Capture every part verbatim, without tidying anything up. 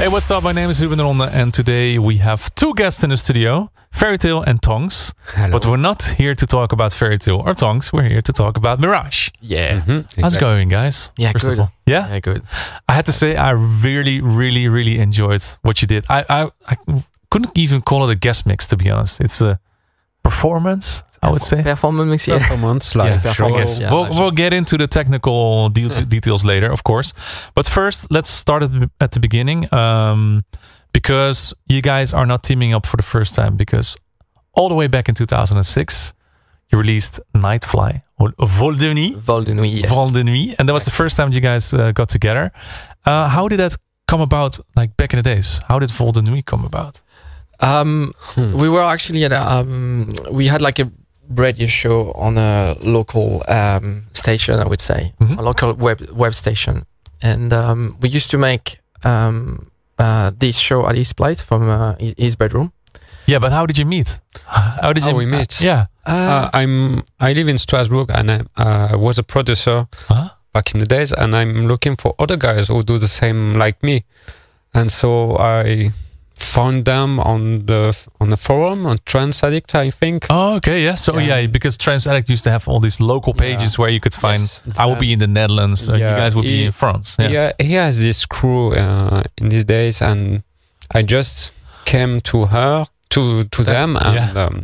Hey, what's up? My name is Ruben Ronde, and today we have two guests in the studio, Fairy Tale and Tongs. Hello. But we're not here to talk about Fairy Tale or Tongs. We're here to talk about Mirage. Yeah. Mm-hmm. Exactly. How's it going, guys? Yeah, First good. of all. Yeah? Yeah, good. I had to say, I really, really, really enjoyed what you did. I, I, I couldn't even call it a guest mix, to be honest. It's a performance, I would say. Performance, yeah. Performance, live. Yeah, sure, I guess. Yeah, we'll, live we'll get into the technical de- details later, of course. But first, let's start at, at the beginning. Um, because you guys are not teaming up for the first time. Because all the way back in two thousand six, you released Nightfly, or Vol de Nuit. Vol de Nuit, yes. Vol de Nuit. And that was the first time you guys uh, got together. Uh, how did that come about, like back in the days? How did Vol de Nuit come about? Um, Hmm. we were actually at a, um, we had like a radio show on a local um, station, I would say, Mhm. a local web web station, and um, we used to make um, uh, this show at his place from uh, hi- his bedroom. Yeah, but how did you meet? How did How you we met? Yeah. Uh, I'm. I live in Strasbourg, and I uh, was a producer Huh? back in the days, and I'm looking for other guys who do the same like me, and so I found them on the on the forum on Trans Addict, I think. Oh, okay, yeah. So Yeah. yeah, because Trans Addict used to have all these local pages Yeah. where you could find. Yes. I will be in the Netherlands. Uh, Yeah, you guys will be he- in France. Yeah. Yeah, he has this crew uh, in these days, and I just came to her to to them, and yeah. um,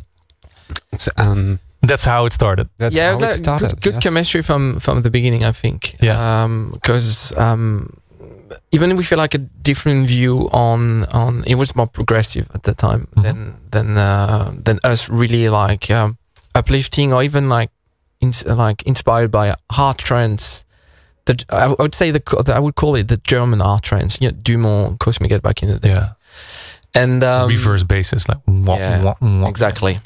s- and That's how it started. that's yeah, how that- it started. good, good yes. chemistry from from the beginning, I think. Yeah. Because um, even if we feel like a different view on on it was more progressive at the time Mhm. than than uh, than us really like um, uplifting or even like ins- like inspired by hard trance. The I w- I would say the co- I would call it the German art trance. You know, Dumont, Cosmic Head back in the day. Yeah. And um, Reverse basis, like wah, yeah, wah, wah. exactly.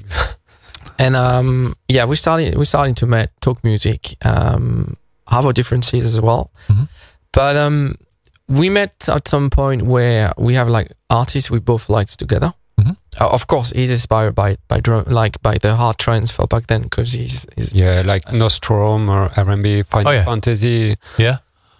And um, yeah, we started we started to make, talk music, um, have our differences as well. Mhm. But um, we met at some point where we have like artists we both liked together. Mhm. Uh, of course, he's inspired by by drum, like by the hard trance for back then because he's, he's Yeah, like Nostrum or R and B, Final Oh, yeah. Fantasy. Yeah.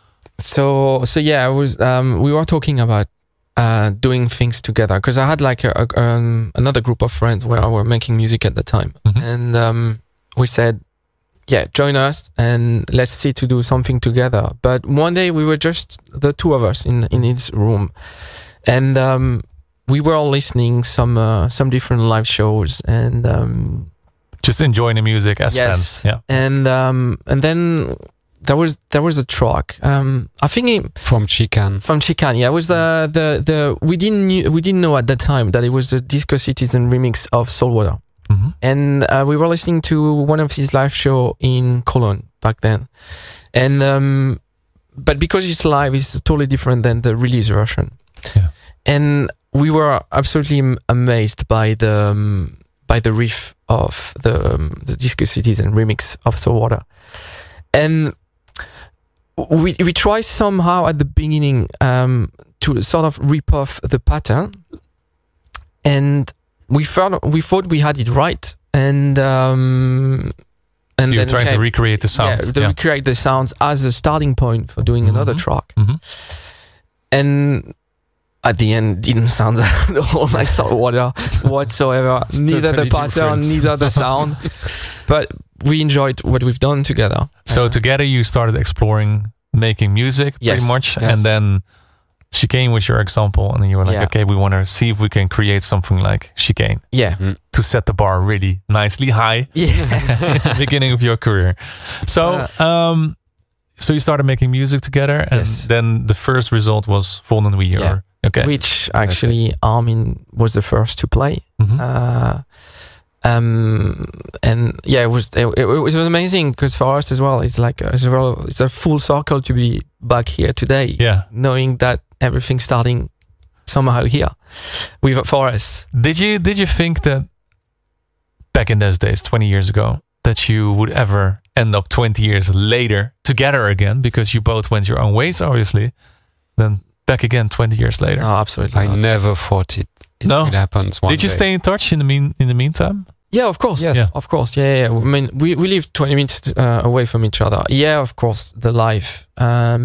so so yeah. I was um, we were talking about uh, doing things together because I had like a, a, um, another group of friends where I were making music at the time, Mhm. and um, we said, yeah, join us and let's see to do something together. But one day we were just the two of us in in his room, and um, we were all listening some uh, some different live shows, and um, Just enjoying the music as Yes. fans. Yeah. and um, and then there was there was a track. Um, I think it, From Chican. from Chican, yeah, it was the the the we didn't knew, we didn't know at that time that it was a Disco Citizen remix of Soulwater. Mhm. And uh, we were listening to one of his live show in Cologne back then, and um, but because it's live, it's totally different than the release version. Yeah. And we were absolutely am- amazed by the um, by the riff of the um, the Disco Citizen remix of Soulwater, and we we tried somehow at the beginning um, to sort of rip off the pattern, and we found we thought we had it right, and um, and You were then trying to came- recreate the sounds. yeah, to Yeah. recreate the sounds as a starting point for doing another Mhm. track, Mhm. and at the end didn't sound at all like Saltwater whatsoever. It's neither totally the pattern, different. neither the sound, but we enjoyed what we've done together. So Uh, together you started exploring making music pretty Yes. much. Yes. And then Chicane was your example. And then you were like, Yeah. okay, we want to see if we can create something like Chicane yeah, to set the bar really nicely high yeah. at the beginning of your career. So, um, so you started making music together, and Yes. then the first result was Vol de Nuit. Yeah. Or, okay. Which actually Armin was the first to play. Mhm. Uh, um, and yeah, it was it, it was amazing because for us as well, it's like a, it's, a, it's a full circle to be back here today, Yeah. knowing that everything's starting somehow here with for us. Did you did you think that back in those days, twenty years ago, that you would ever end up twenty years later together again, because you both went your own ways, obviously, then back again twenty years later? No, absolutely. I not. never thought it. It No? will happen one Did you day. stay in touch in the mean in the meantime? Yeah, of course. Yes. Yeah. Of course. Yeah, yeah, yeah. I mean, we, we live twenty minutes uh, away from each other. Yeah, of course, the life. Um,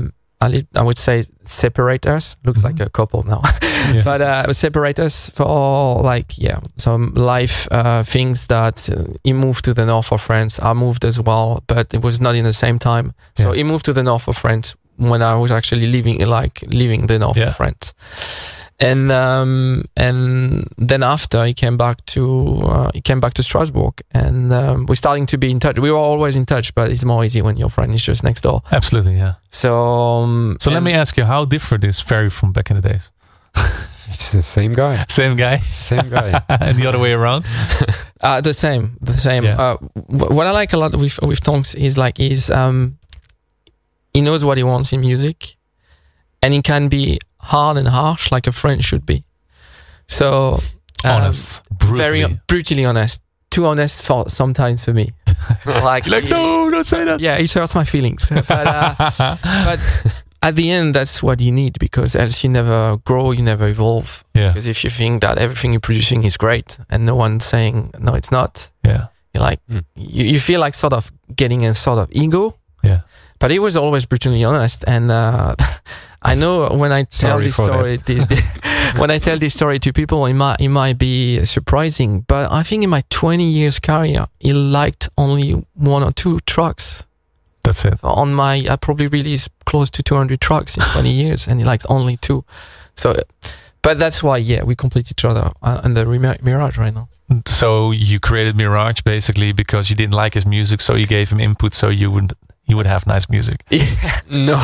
I, li- I would say separate us. Looks Mhm. like a couple now, Yeah. but uh, separate us for like yeah some life uh, things that uh, he moved to the north of France. I moved as well, but it was not in the same time. So Yeah. he moved to the north of France when I was actually living like living the north Yeah. of France. And um, and then after he came back to uh, he came back to Strasbourg, and um, we're starting to be in touch. We were always in touch, but it's more easy when your friend is just next door. Absolutely, yeah. So um, So let and- me ask you, how different is Ferry from back in the days? It's the same guy. Same guy? Same guy. And the other way around? Uh, the same, the same. Yeah. Uh, wh- what I like a lot with with Tonks is like he's um, he knows what he wants in music, and he can be hard and harsh like a friend should be. So um, Honest. Brutally. very brutally honest. Too honest for sometimes for me. like Like, no, don't say that. yeah, it hurts my feelings. But uh, but at the end, that's what you need, because else you never grow, you never evolve. Yeah, Because if you think that everything you're producing is great and no one's saying no, it's not, yeah, you're like Mm. you, you feel like sort of getting a sort of ego. yeah. But he was always brutally honest, and uh, I know when I tell Sorry this for story, the, the, when I tell this story to people, it might it might be surprising. But I think in my twenty years career, he liked only one or two tracks. That's it. On my, I probably released close to two hundred tracks in twenty years, and he liked only two. So, but that's why, yeah, we complete each other uh, in the Remi- Mirage right now. So you created Mirage basically because you didn't like his music, so you gave him input so you would you would have nice music. No.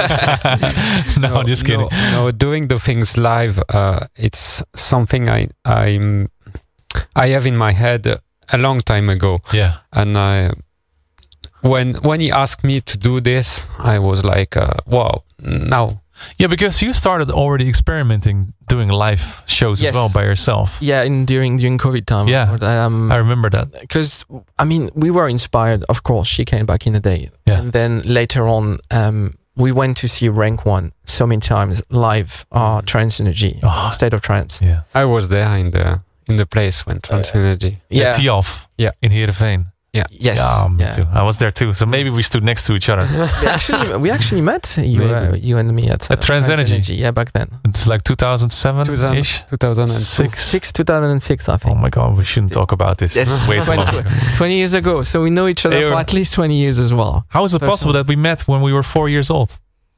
no, just kidding. No, no, doing the things live, uh, it's something I I'm I have in my head a long time ago, Yeah, and I when when he asked me to do this, I was like, uh, wow, now. yeah, because you started already experimenting doing live shows Yes. as well by yourself. Yeah, in during during COVID time. Yeah. But, um, I remember that. because I mean, we were inspired. Of course, she came back in the day, Yeah. and then later on, um, we went to see Rank One so many times live. Uh, Trance Energy, Oh. State of Trance. Yeah, I was there in the in the place when Trans Energy. Yeah, T off. Yeah. in Heerenveen. yes, Yeah, me yeah. too. I was there too. So maybe we stood next to each other. We actually, we actually met you, uh, Maybe. you and me at, uh, At Trance Energy. Yeah, back then. It's like two thousand seven ish. two thousand Six. Six, two thousand six, I Oh think. my god, we shouldn't talk about this. Yes. Way too long. twenty, twenty years ago. So we know each other They for were- at least twenty years as well. How is it possible that we met when we were four years old?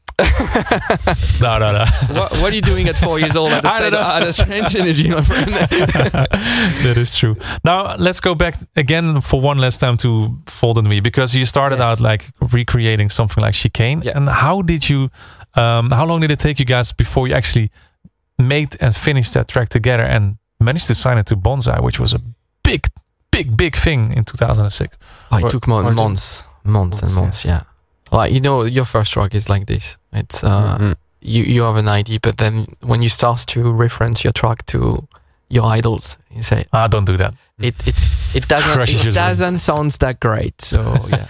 no, no, no. what, what are you doing at four years old at the I don't state know. at a Strange Energy, my friend? That is true. Now let's go back again for one last time to Fold and Me, because you started Yes. out like recreating something like Chicane. Yeah. And how did you? Um, how long did it take you guys before you actually made and finished that track together and managed to sign it to Bonsai, which was a big, big, big thing in two thousand six? Oh, it What- took mo- what- months, months and Months, months. Yeah, like you know, your first track is like this. It's uh, Mhm. you you have an idea, but then when you start to reference your track to your idols, you say Ah, don't do that. it it it doesn't Crushes it your doesn't sound that great. So yeah,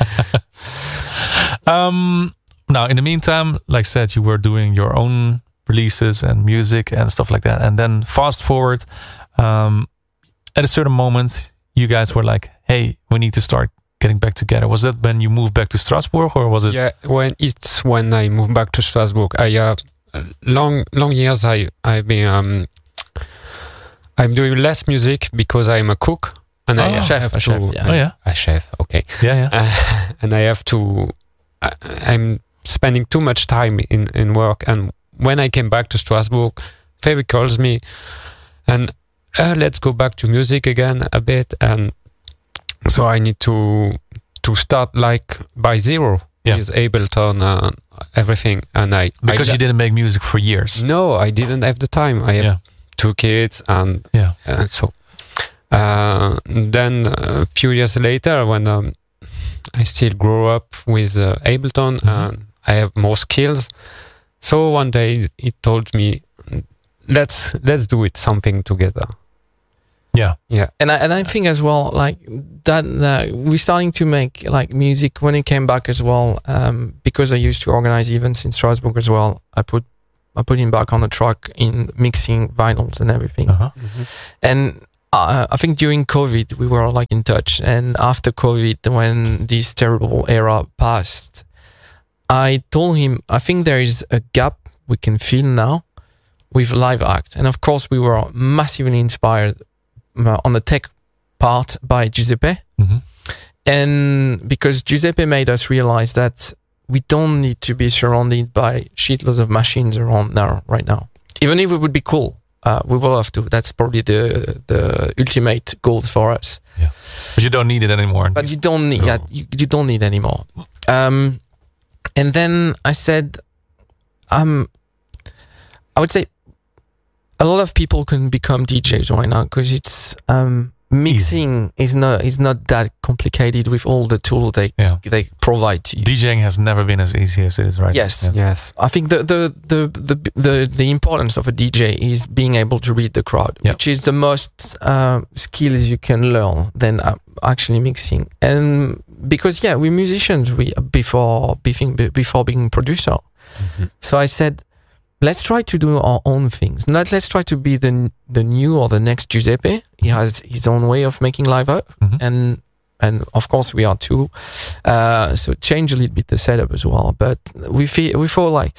Um, now, in the meantime, like I said, you were doing your own releases and music and stuff like that. And then fast forward, um, at a certain moment, you guys were like, "Hey, we need to start getting back together." Was that when you moved back to Strasbourg, or was it? Yeah, when it's when I moved back to Strasbourg. I uh, long long years I I've been um, I'm doing less music because I'm a cook and I Oh. have Chef, to a chef, yeah. Oh yeah, a chef. Okay, yeah, yeah. uh, and I have to. I, I'm spending too much time in in work, and when I came back to Strasbourg, Ferry calls me, and uh, let's go back to music again a bit, and so I need to to start like by zero Yeah. with Ableton and everything, and I Because I, you didn't make music for years. no, I didn't have the time. I have Yeah. two kids, and Yeah. uh, so uh, then a few years later, when um, I still grow up with uh, Ableton Mhm. and I have more skills, so one day he told me, "Let's let's do it something together." Yeah, Yeah, and I and I think as well like that uh, we're starting to make like music when it came back as well. Um, because I used to organize events in Strasbourg as well. I put I put him back on the track in mixing vinyls and everything. uh-huh. And uh, I think during COVID we were like in touch, and after COVID, when this terrible era passed, I told him, I think there is a gap we can fill now with live act. And of course, we were massively inspired uh, on the tech part by Giuseppe. Mm-hmm. And because Giuseppe made us realize that we don't need to be surrounded by shitloads of machines around now, right now. Even if it would be cool, uh, we will have to. That's probably the the ultimate goals for us. Yeah, but you don't need it anymore. But you don't need. No. Yeah, you, you don't need anymore. Um, and then I said, um, I would say, a lot of people can become D Js right now because it's um. Mixing Easy. is not is not that complicated with all the tools they yeah. they provide to you. DJing has never been as easy as it is right yes. now. Yeah. Yes. I think the the, the the the the importance of a D J is being able to read the crowd, yeah. which is the most uh, skills you can learn than uh, actually mixing. And because yeah, we're musicians, we before being before being producer. Mm-hmm. So I said, let's try to do our own things. Not let's try to be the the new or the next Giuseppe. He has his own way of making live up, mm-hmm. and and of course we are too. Uh, so change a little bit the setup as well. But we feel we feel like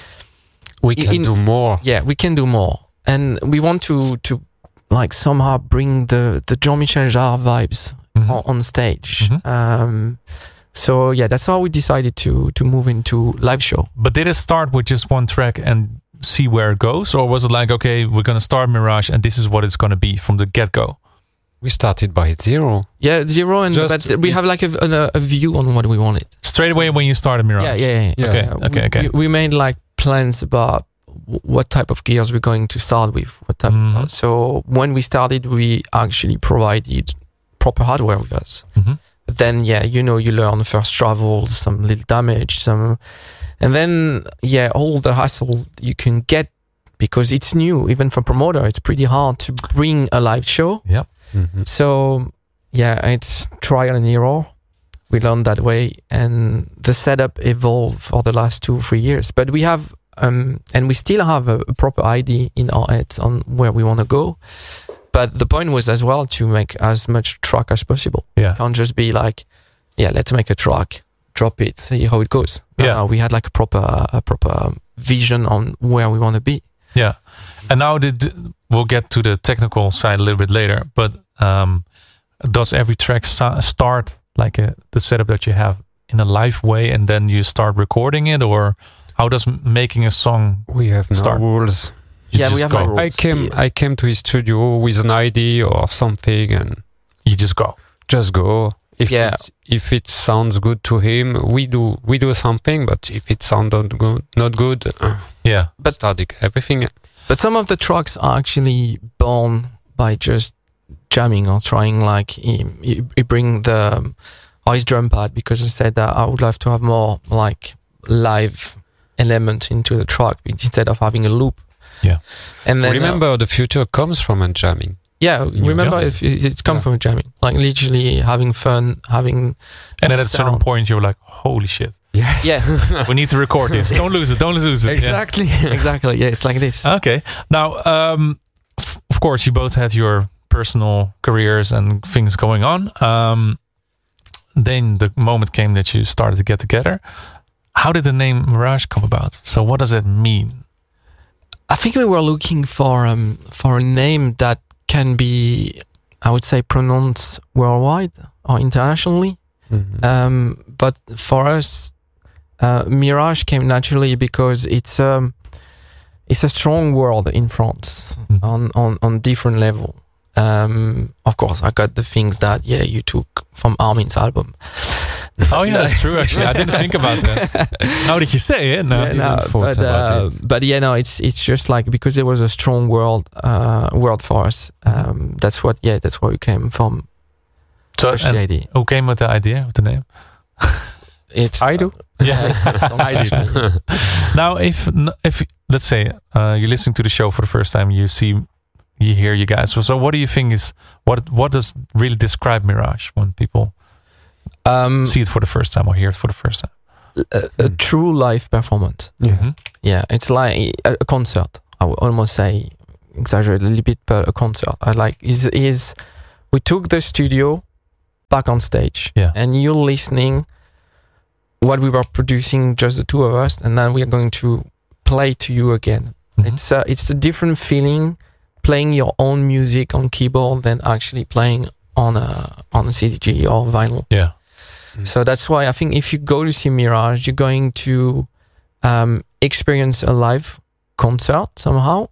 we can in, do more. Yeah, we can do more, and we want to to like somehow bring the the Jean-Michel Jarre vibes mm-hmm. on, on stage. Mm-hmm. Um, so yeah, that's how we decided to to move into live show. But did it start with just one track and see where it goes, or was it like, okay, we're gonna start Mirage and this is what it's gonna be from the get-go? We started by zero. Yeah, zero, and Just but we have like a, a, a view on what we wanted Straight so, away when you started Mirage? Yeah, yeah, yeah. yeah. Okay, Uh, okay, okay. We, we made like plans about w- what type of gears we're going to start with. What type Mhm. of, so when we started, we actually provided proper hardware with us. Mm-hmm. Then yeah, you know, you learn first travels, some little damage, some, and then yeah, all the hassle you can get because it's new. Even for promoter, it's pretty hard to bring a live show. Yep. Mm-hmm. So yeah, it's trial and error. We learned that way, and the setup evolved for the last two, three years. But we have, um, and we still have a, a proper idea in our heads on where we want to go. But the point was as well to make as much track as possible. Yeah. Can't just be like, yeah, let's make a track, drop it, see how it goes. Yeah. Uh, we had like a proper, a proper vision on where we want to be. Yeah. And now did, we'll get to the technical side a little bit later, but um, does every track sa- start like a, the setup that you have in a live way and then you start recording it, or how does m- making a song We have no start? rules. You Yeah, just we have go. no rules. I came Yeah. I came to his studio with an idea or something and You just go. just go. If Yeah. it's, if it sounds good to him, we do we do something. But if it sounds not good, not good, uh, Yeah. but starting everything. But some of the tracks are actually born by just jamming or trying. Like he, he, he bring the um, ice drum pad because I said that I would love to have more like live element into the track instead of having a loop. Yeah. And then uh, Remember, the future comes from a jamming. yeah, you remember jam. if it- it's come Yeah. from jamming, like literally having fun, having And then at a certain sound. point you're like, holy shit, Yes. Yeah, we need to record this. Don't lose it. Don't lose it. Yeah. Exactly. exactly. Yeah, it's like this. Okay. Now, um, f- of course, you both had your personal careers and things going on. Um, then the moment came that you started to get together. How did the name Mirage come about? So, what does it mean? I think we were looking for um for a name that can be, I would say, pronounced worldwide or internationally. Mhm. Um, but for us, uh, Mirage came naturally because it's um it's a strong word in France Mm. on on on different level. Um, of course, I got the things that yeah you took from Armin's album. Oh, yeah, that's true, actually. I didn't think about that. Now that you say it, no. Yeah, no, didn't thought but about uh, but yeah, no, it's it's just like because it was a strong word uh, word for us. Um, that's what yeah, that's where we came from. So, First the and idea. who came with the idea, with the name? It's I do. Yeah, it's, it's I did. Now, if if let's say uh, you're listening to the show for the first time, you see, you hear you guys. So, so what do you think is what what does really describe Mirage when people Um, see it for the first time or hear it for the first time? a, a true live performance. Yeah. Mhm. Yeah, it's like a, a concert. I would almost say exaggerate a little bit, but a concert. I like is is we took the studio back on stage, Yeah. and you're listening what we were producing, just the two of us, and then we are going to play to you again. Mhm. It's uh, it's a different feeling playing your own music on keyboard than actually playing on a on a C D G or vinyl. Yeah. Mm. So that's why I think if you go to see Mirage, you're going to um, experience a live concert somehow,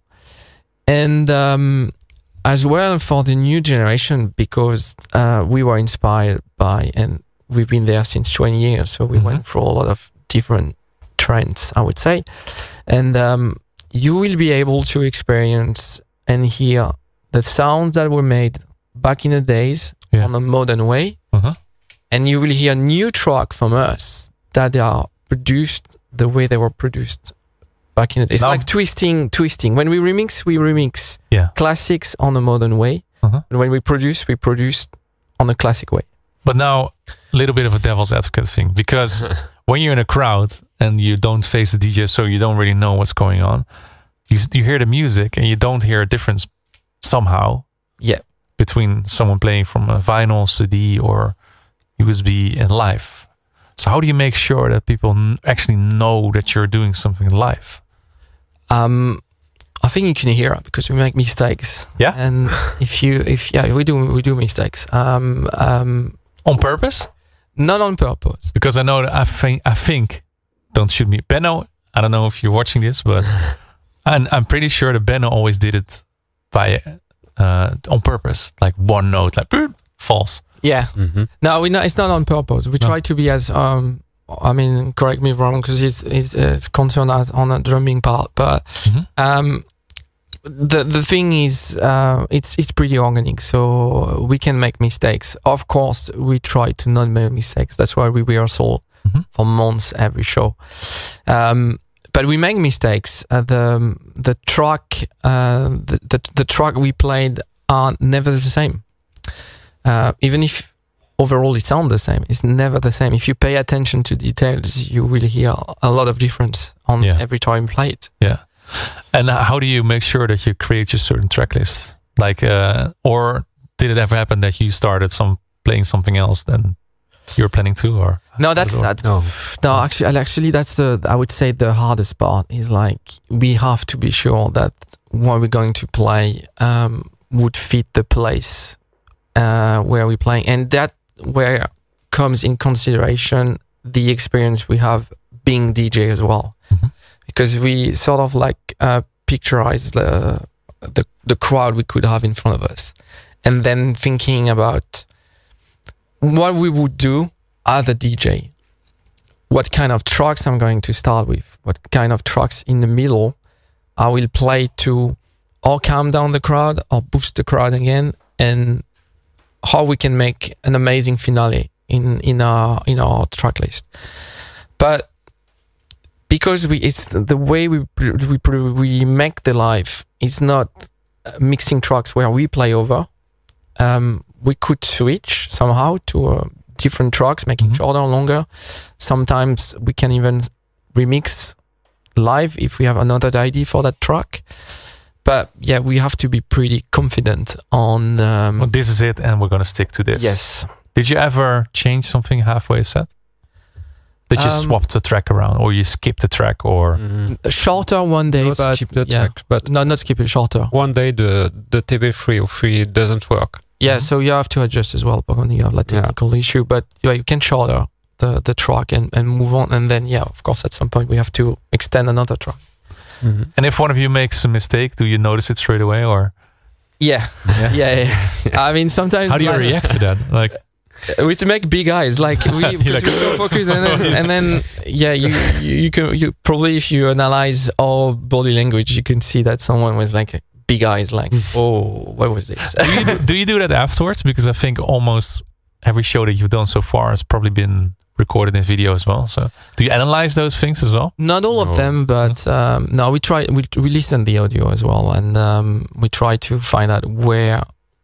and um, as well for the new generation, because uh, we were inspired by, and we've been there since twenty years, so we Mhm. went through a lot of different trends, I would say, and um, you will be able to experience and hear the sounds that were made back in the days Yeah. on a modern way, Uh-huh. and you will hear new track from us that are produced the way they were produced back in the days. It's Now- like twisting, twisting. When we remix, we remix Yeah. classics on a modern way, Uh-huh. and when we produce, we produce on a classic way. But now, a little bit of a devil's advocate thing, because when you're in a crowd and you don't face the D J, so you don't really know what's going on, you you hear the music and you don't hear a difference somehow. Yeah. Between someone playing from a vinyl, C D, or U S B and live. So how do you make sure that people n- actually know that you're doing something live? Um, I think you can hear it because we make mistakes. Yeah? And if you, if yeah, we do, we do mistakes. Um, um, On purpose? not on purpose. Because I know that I think, I think, don't shoot me, Benno, I don't know if you're watching this, but and I'm pretty sure that Benno always did it by uh, on purpose, like one note, like "Boop," false. Yeah. Mhm. No, we not, it's not on purpose. We No. try to be as um. I mean, correct me if wrong, because it's it's, uh, it's concerned as on the drumming part, but Mhm. um, the the thing is, uh, it's it's pretty organic, so we can make mistakes. Of course, we try to not make mistakes. That's why we rehearsal Mhm. for months every show. Um, but we make mistakes. Uh, the the track, uh, the, the the track we played are never the same. Uh, even if overall it sounds the same, it's never the same. If you pay attention to details, you will hear a lot of difference on Yeah. every time you play it. Yeah. And how do you make sure that you create your certain track list? Like, uh, or did it ever happen that you started some playing something else than you're planning to, or No, that's Or- that's No. no. Actually, actually, that's the I would say the hardest part is like we have to be sure that what we're going to play um, would fit the place uh, where we're playing, and that where comes in consideration the experience we have being D J as well, Mhm. because we sort of like uh, picturize the, the the crowd we could have in front of us, and then thinking about what we would do as a D J, what kind of tracks I'm going to start with, what kind of tracks in the middle I will play to or calm down the crowd or boost the crowd again, and how we can make an amazing finale in, in our in our track list. But because we it's the way we we we make the live, it's not mixing tracks where we play over. Um, we could switch somehow to uh, different tracks, making Mhm. shorter or longer. Sometimes we can even remix live if we have another idea for that track. But yeah, we have to be pretty confident on. Um, well, this is it, and we're gonna stick to this? yes. Did you ever change something halfway a set? Did you Um, swap the track around, or you skip the track, or Mhm. Shorter one day, No, but skip the yeah. track, but No, not skip it. Shorter. one day the the T B three oh three doesn't work. Yeah, Mhm. so you have to adjust as well, but when you have like Yeah. technical issue. But yeah, you can shorter the the track and and move on, and then yeah, of course, at some point we have to extend another track. Mhm. and if one of you makes a mistake, do you notice it straight away, or Yeah, yeah? yeah, yeah. I mean, sometimes How do you like, react to that? Like, we to make big eyes, like we You're because like, we're so focused, and then, and then yeah, you, you you can you probably if you analyze our body language, you can see that someone was like big eyes, like oh, what was this? do you do, do you do that afterwards? Because I think almost every show that you've done so far has probably been recorded in video as well. So do you analyze those things as well? Not all of No. them, but um, no, we try. We we listen the audio as well, and um, we try to find out where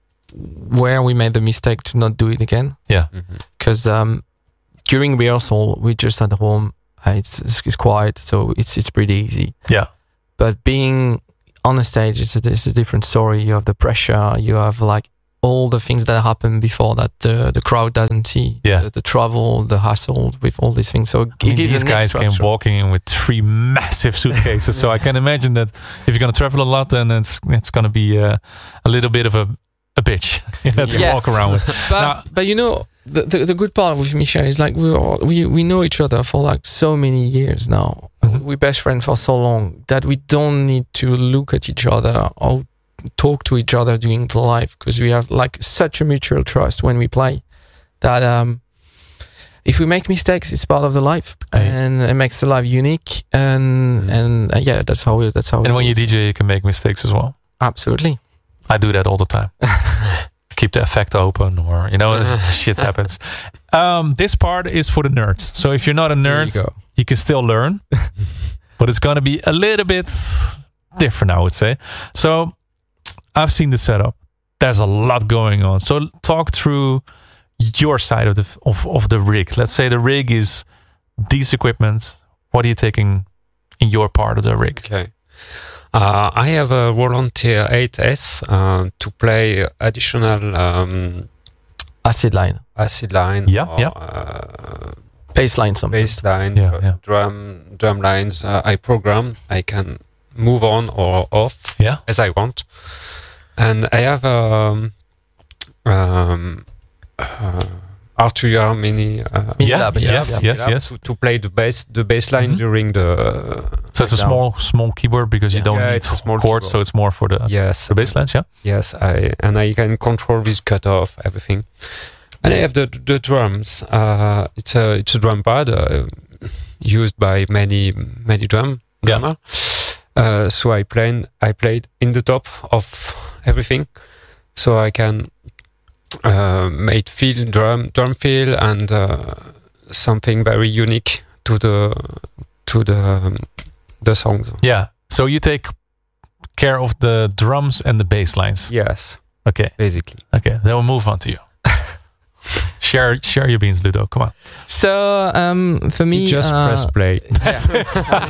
where we made the mistake to not do it again. Mhm. Because um, during rehearsal, we just at home. Uh, it's, it's it's quiet, so it's it's pretty easy. Yeah. But being on the stage, it's a, it's a different story. You have the pressure. You have like all the things that happen before that uh, the crowd doesn't see. Yeah. The, the travel, the hustle with all these things. So I mean, it gives these an guys extra came structure. walking in with three massive suitcases. So I can imagine that if you're going to travel a lot, then it's it's going to be uh, a little bit of a, a bitch you know, to Yes. walk around with. But Now- but you know the, the the good part with Michel is like we all, we we know each other for like so many years now. Mhm. We're best friends for so long that we don't need to look at each other or talk to each other during the live because we have like such a mutual trust when we play that um if we make mistakes it's part of the life Right. and it makes the live unique and Mhm. and uh, yeah that's how we that's how And it when you is. D J, you can make mistakes as well. Absolutely. I do that all the time. Keep the effect open, or you know, shit happens. Um, this part is for the nerds. So if you're not a There nerd, you you, go. can still learn, but it's gonna be a little bit different, I would say. So I've seen the setup. There's a lot going on. So talk through your side of the of, of the rig. Let's say the rig is these equipment. What are you taking in your part of the rig? Okay. Uh, I have a Roland T eight S uh, to play additional um, Acid line, acid line, Yeah, or, yeah. Uh, bass line, something. bass line, Yeah, dr- yeah. drum drum lines. Uh, I program. I can move on or off Yeah. as I want, and I have um, um, uh, Arturia Mini. Uh, Mini Yeah. lab, yeah, Yes. yeah. Yes. lab Yes. To, to play the bass the bass line Mhm. during the So it's a Breakdown. small small keyboard because you Yeah. don't Yeah, need it's a small chords, so keyboard. it's more for the yes the bass lines. Yeah. Yes, I and I can control this cutoff, everything. And I have the the drums. Uh, it's a it's a drum pad uh, used by many many drum Yeah. drummer. Uh, so I played I played in the top of everything, so I can uh, make feel drum drum feel and uh, something very unique to the to the um, the songs. Yeah. So you take care of the drums and the bass lines. Yes, Okay. basically. Okay. Then we'll move on to you. share share your beans, Ludo. Come on. So um, for me, You just uh, press play. That's it.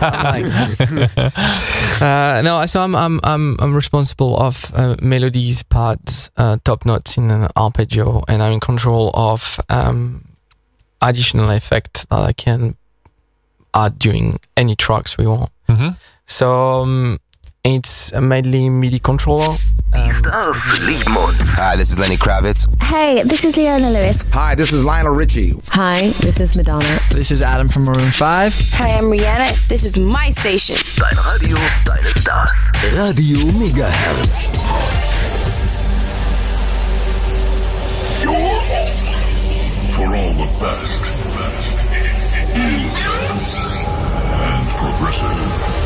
uh, no, so I'm I'm I'm I'm responsible of uh, melodies, pads, uh, top notes in an arpeggio, and I'm in control of um, additional effect that I can add during any tracks we want. Mhm. So um, it's a mainly MIDI controller. Um, Hi, this is Lenny Kravitz. Hey, this is Leona Lewis. Hi, this is Lionel Richie. Hi, this is Madonna. This is Adam from Maroon five. Hi, I'm Rihanna. This is my station. Dein Radio, deine Stars. Radio Megahertz. For all the best, best in trance and progressive.